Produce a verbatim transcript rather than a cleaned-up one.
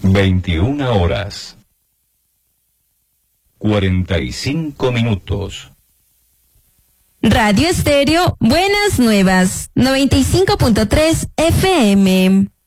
veintiuna horas. cuarenta y cinco minutos. Radio Estéreo Buenas Nuevas, noventa y cinco punto tres F M.